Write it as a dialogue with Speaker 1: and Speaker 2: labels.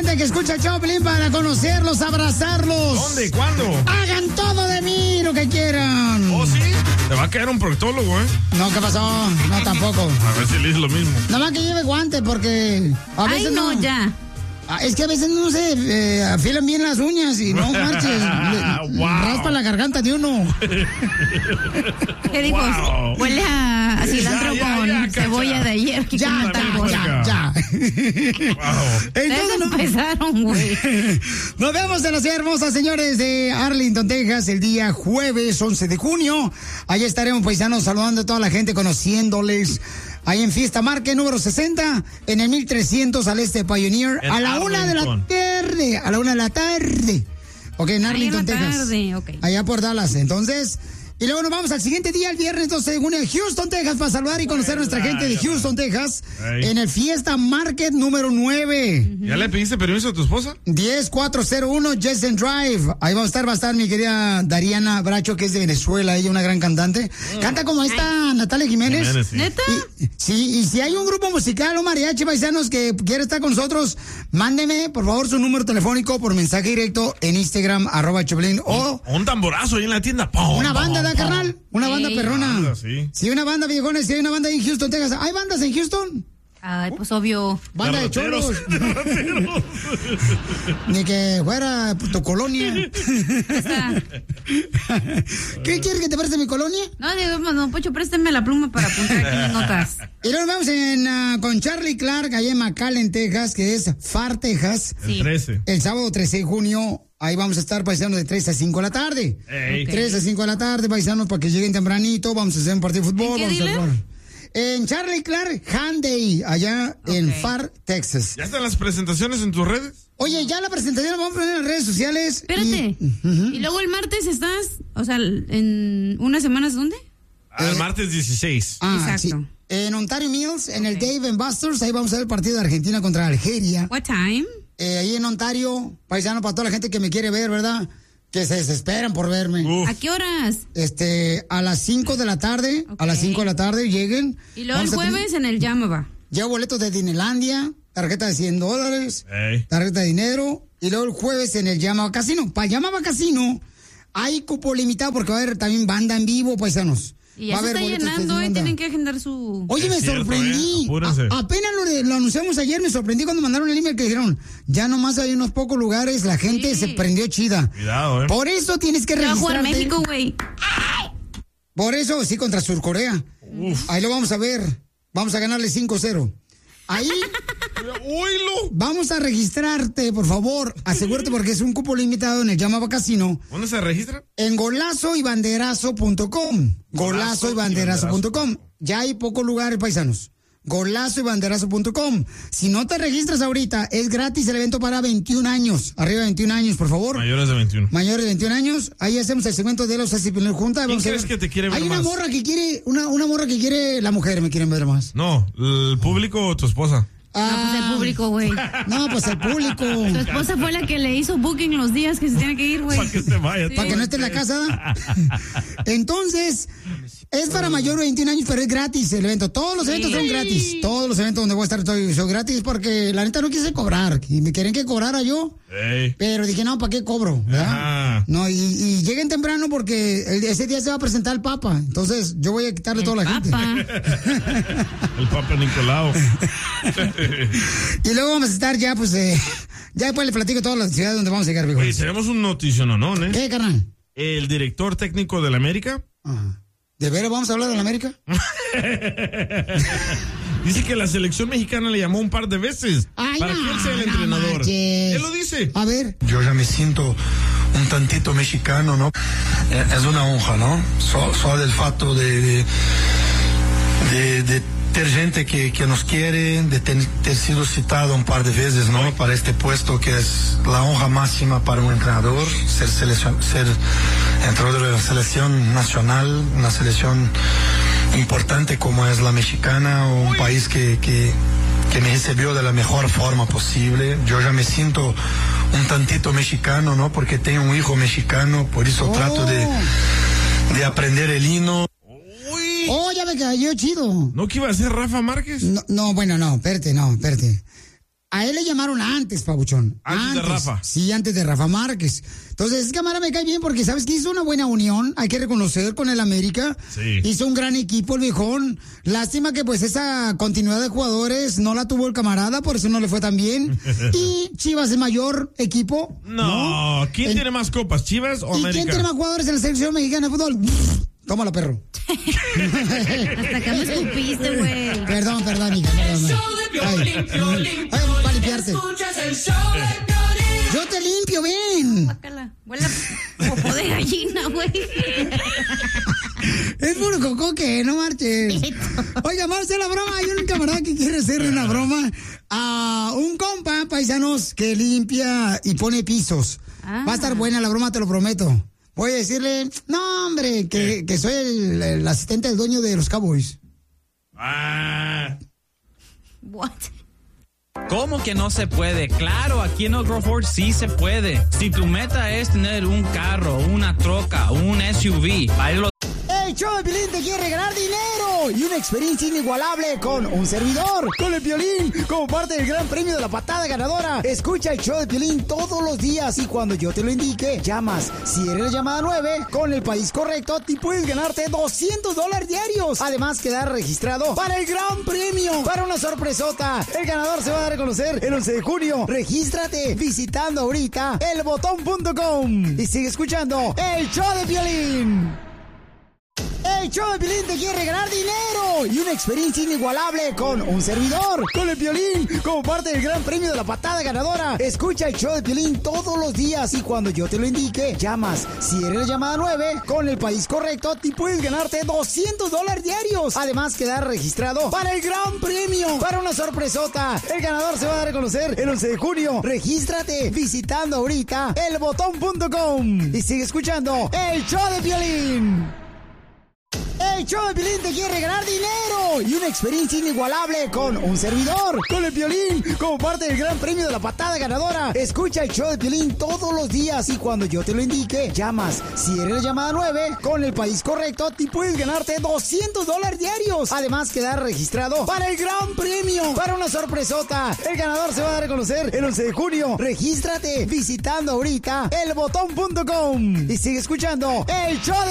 Speaker 1: gente que escucha el show, Pelín, para conocerlos, abrazarlos.
Speaker 2: ¿Dónde? ¿Cuándo?
Speaker 1: Hagan todo de mí, lo que quieran.
Speaker 2: ¿Oh, sí? Te va a caer un proctólogo, ¿eh?
Speaker 1: No, ¿qué pasó? No, tampoco.
Speaker 2: A ver si le hice lo mismo.
Speaker 1: Nada más que lleve guante, porque a veces
Speaker 3: Ay, no, ya.
Speaker 1: Es que a veces no se afilan bien las uñas y no marches.
Speaker 2: Wow.
Speaker 1: Raspa la garganta de uno.
Speaker 3: ¿Qué dijo?
Speaker 2: Wow.
Speaker 3: Huele a cilantro con cebolla
Speaker 2: Cacha.
Speaker 3: de ayer. Que
Speaker 1: Ya.
Speaker 3: Entonces
Speaker 1: Entonces,
Speaker 3: empezaron, güey.
Speaker 1: nos vemos en la ciudad hermosa, señores, de Arlington, Texas, el día jueves 11 de junio. Allá estaremos, paisanos, saludando a toda la gente, conociéndoles. Ahí en Fiesta Market número 60, en el 1300 al este de Pioneer,
Speaker 2: En
Speaker 1: a la 1 de la
Speaker 2: Arlington.
Speaker 1: tarde. A la 1 de la tarde. Ok, en Arlington, Texas.
Speaker 3: Tarde, ok.
Speaker 1: Allá por Dallas. Entonces, y luego nos vamos al siguiente día, el viernes 12 de junio, en Houston, Texas, para saludar y conocer a nuestra gente de Houston, Texas,
Speaker 2: Ey.
Speaker 1: en el Fiesta Market número 9.
Speaker 2: ¿Ya le pediste permiso a tu esposa?
Speaker 1: 10401 Jessen Drive. Ahí va a estar mi querida Dariana Bracho, que es de Venezuela, ella una gran cantante. Canta como esta Natalia Jiménez.
Speaker 2: Jiménez, sí.
Speaker 3: ¿Neta?
Speaker 1: Sí, y si hay un grupo musical o mariachi paisanos que quiere estar con nosotros, mándeme, por favor, su número telefónico por mensaje directo en Instagram, @Choplin, o
Speaker 2: Un tamborazo ahí en la tienda. ¡Pum!
Speaker 1: una banda, ¿da,
Speaker 2: ¡Pum!
Speaker 1: carnal? Una banda
Speaker 3: Sí.
Speaker 1: perrona.
Speaker 2: Banda, sí.
Speaker 1: Sí, una banda, viejones, sí hay una banda ahí en Houston, Texas. ¿Hay bandas en Houston?
Speaker 3: Ay, pues obvio.
Speaker 1: Banda de
Speaker 2: Derroteros,
Speaker 1: cholos.
Speaker 2: derroteros.
Speaker 1: Ni que fuera tu colonia.
Speaker 3: Está.
Speaker 1: ¿Qué quieres que te preste mi colonia?
Speaker 3: No, digamos, no, Pocho, préstame la pluma para apuntar aquí las notas.
Speaker 1: Y luego nos vamos con Charlie Clark, allá en McAllen, Texas, que es Far, Texas.
Speaker 2: El
Speaker 3: Sí.
Speaker 2: 13.
Speaker 1: El sábado 13 de junio, ahí vamos a estar paisanos de 3 a 5 de la tarde.
Speaker 2: Ey.
Speaker 3: Ok.
Speaker 1: 3 a 5 de la tarde, paisanos, para que lleguen tempranito. Vamos a hacer un partido de fútbol.
Speaker 3: ¿En qué
Speaker 1: vamos a
Speaker 3: dealer?
Speaker 1: jugar. En Charlie Clark Handay, allá en Far, Texas.
Speaker 2: ¿Ya están las presentaciones en tus redes?
Speaker 1: Oye, ya la presentación la vamos a poner en las redes sociales.
Speaker 3: Espérate. Y luego el martes estás, o sea, en unas semanas, ¿dónde?
Speaker 2: El martes 16.
Speaker 3: Exacto.
Speaker 1: Sí. En Ontario Mills, en el Dave Busters, ahí vamos a ver el partido de Argentina contra Algeria.
Speaker 3: What time?
Speaker 1: Ahí en Ontario, paisano, para toda la gente que me quiere ver, ¿verdad? Que se desesperan por verme.
Speaker 2: Uf.
Speaker 3: ¿A qué horas?
Speaker 1: A las 5 de la tarde,
Speaker 3: Ok.
Speaker 1: a las 5 de la tarde lleguen.
Speaker 3: Y luego el
Speaker 1: Vamos a tener-
Speaker 3: jueves en el Yamaba.
Speaker 1: Llevo boletos de Disneylandia, tarjeta de $100,
Speaker 2: Ey.
Speaker 1: tarjeta de dinero. Y luego el jueves en el Yamaba Casino. Para Yamaba Casino hay cupo limitado porque va a haber también banda en vivo, paisanos.
Speaker 3: Y
Speaker 1: Va a
Speaker 3: ya se
Speaker 1: haber
Speaker 3: está
Speaker 1: boletos de
Speaker 3: llenando,
Speaker 1: banda.
Speaker 3: tienen que agendar su...
Speaker 1: Oye,
Speaker 2: Es
Speaker 1: me
Speaker 2: cierto,
Speaker 1: sorprendí.
Speaker 2: apúrense.
Speaker 1: Apenas lo anunciamos ayer, me sorprendí cuando mandaron el email que dijeron, ya nomás hay unos pocos lugares, la gente
Speaker 3: Sí.
Speaker 1: se prendió chida.
Speaker 2: Cuidado,
Speaker 1: Por eso tienes que
Speaker 3: Ya va a jugar
Speaker 1: registrarte.
Speaker 3: México, güey.
Speaker 1: Por eso, sí, contra Surcorea. Ahí lo vamos a ver. Vamos a ganarle 5-0. Ahí
Speaker 2: ¡Oílo!
Speaker 1: vamos a registrarte, por favor. Asegúrate porque es un cupo limitado en el Llamaba Casino.
Speaker 2: ¿Dónde se registra?
Speaker 1: En golazoybanderazo.com. Golazoybanderazo.com. Ya hay pocos lugares, paisanos. Golazoybanderazo.com. Si no te registras ahorita, es gratis el evento para 21 años. Arriba de 21 años, por favor.
Speaker 2: Mayores de 21.
Speaker 1: Mayores de 21 años. Ahí hacemos el segmento de los así juntas.
Speaker 2: ¿Quién crees que te quiere ver
Speaker 1: Hay una
Speaker 2: más?
Speaker 1: morra que quiere, una morra que quiere, la mujer me quieren ver más.
Speaker 2: No, el público o tu esposa.
Speaker 3: No, pues el público, güey.
Speaker 1: No, pues el público.
Speaker 3: Su esposa fue la que le hizo booking los días que se tiene que ir, güey.
Speaker 2: Para que se vaya.
Speaker 1: Para que no esté en la casa. ¿da? Entonces, es para mayor de 21 años, pero es gratis el evento. Todos los eventos son gratis. Todos los eventos donde voy a estar son gratis porque la neta no quise cobrar. Y me quieren que cobrara yo.
Speaker 2: Ey.
Speaker 1: Pero dije, no, ¿para qué cobro? ¿verdad?
Speaker 2: Ajá.
Speaker 1: No, y lleguen temprano porque ese día se va a presentar el Papa. Entonces, yo voy a quitarle toda la gente.
Speaker 3: Papa.
Speaker 2: El Papa Nicolau.
Speaker 1: Y luego vamos a estar ya, pues, ya después le platico todas las ciudades donde vamos a llegar, viejo.
Speaker 2: Oye, tenemos un noticiononón, ¿eh?
Speaker 1: ¿Qué, carnal?
Speaker 2: El director técnico del América
Speaker 1: Ajá. ¿De veras vamos a hablar de la América?
Speaker 2: dice que la selección mexicana le llamó un par de veces
Speaker 1: Ay,
Speaker 2: para
Speaker 1: no,
Speaker 2: que él sea el
Speaker 1: no
Speaker 2: entrenador.
Speaker 1: manches.
Speaker 2: Él lo dice.
Speaker 1: A ver.
Speaker 4: Yo ya me siento un tantito mexicano, ¿no? Es una honra, ¿no? Solo el fato de tener gente que nos quiere, de ter sido citado un par de veces, ¿no? Para este puesto que es la honra máxima para un entrenador, ser entrenador de la selección nacional, una selección importante como es la mexicana, un país que me recibió de la mejor forma posible. Yo ya me siento un tantito mexicano, ¿no? Porque tengo un hijo mexicano, por eso trato de aprender el himno.
Speaker 1: Oh, ya me cayó chido.
Speaker 2: ¿No que iba a ser Rafa Márquez?
Speaker 1: No, bueno, no, espérate. A él le llamaron antes, Pabuchón.
Speaker 2: Antes de Rafa.
Speaker 1: Sí, antes de Rafa Márquez. Entonces, ese camarada me cae bien porque, ¿sabes qué? Hizo una buena unión, hay que reconocer, con el América.
Speaker 2: Sí.
Speaker 1: Hizo un gran equipo el viejón. Lástima que, pues, esa continuidad de jugadores no la tuvo el camarada, por eso no le fue tan bien. Y Chivas es mayor equipo.
Speaker 2: No. ¿Quién tiene más copas, Chivas o América?
Speaker 1: ¿Y quién tiene más jugadores en la selección mexicana de fútbol? Tómala, perro.
Speaker 3: Hasta acá me escupiste, güey.
Speaker 1: Perdón, hija. Ay, para limpiarte. Yo te limpio, ven.
Speaker 3: Bácala. Huele a popó de gallina, güey.
Speaker 1: Es puro cocoque, no marches. Oiga, Marce, la broma. Hay un camarada que quiere hacerle una broma a un compa, paisanos, que limpia y pone pisos. Va a estar buena la broma, te lo prometo. Voy a decirle, no, hombre, que soy el asistente del dueño de los Cowboys.
Speaker 3: What?
Speaker 5: ¿Cómo que no se puede? Claro, aquí en Oak Grove Ford sí se puede. Si tu meta es tener un carro, una troca, un SUV, ahí lo...
Speaker 1: El show de Piolín te quiere regalar dinero y una experiencia inigualable con un servidor, con el Piolín, como parte del gran premio de la patada ganadora. Escucha el show de Piolín todos los días y cuando yo te lo indique, llamas. Si eres la llamada 9, con el país correcto, te puedes ganarte $200 diarios. Además, quedar registrado para el gran premio, para una sorpresota. El ganador se va a dar a conocer el 11 de junio. Regístrate visitando ahorita elbotón.com y sigue escuchando el show de Piolín. El show de Piolín te quiere regalar dinero y una experiencia inigualable con un servidor, con el Piolín, como parte del gran premio de la patada ganadora. Escucha el show de Piolín todos los días y cuando yo te lo indique, llamas. Si eres la llamada 9, con el país correcto, te puedes ganarte $200 diarios. Además, quedar registrado para el gran premio, para una sorpresota. El ganador se va a dar a conocer el 11 de junio. Regístrate visitando ahorita elbotón.com y sigue escuchando el show de Piolín. El show de Piolín te quiere regalar dinero y una experiencia inigualable con un servidor, con el Piolín, como parte del gran premio de la patada ganadora. Escucha el show de Piolín todos los días y cuando yo te lo indique, llamas. Si eres la llamada 9, con el país correcto, te puedes ganarte $200 diarios. Además, quedar registrado para el gran premio, para una sorpresota. El ganador se va a dar a conocer el 11 de junio. Regístrate visitando ahorita elbotón.com y sigue escuchando el show de